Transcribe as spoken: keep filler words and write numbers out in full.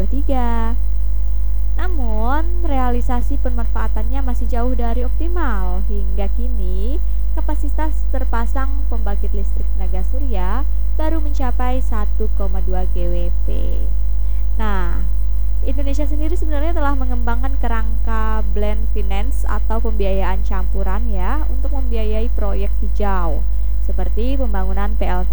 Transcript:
puluh tiga. Namun, realisasi pemanfaatannya masih jauh dari optimal. Hingga kini, kapasitas terpasang pembangkit listrik tenaga surya baru mencapai satu koma dua gigawatt. Nah, Indonesia sendiri sebenarnya telah mengembangkan kerangka blend finance atau pembiayaan campuran ya untuk membiayai proyek hijau seperti pembangunan P L T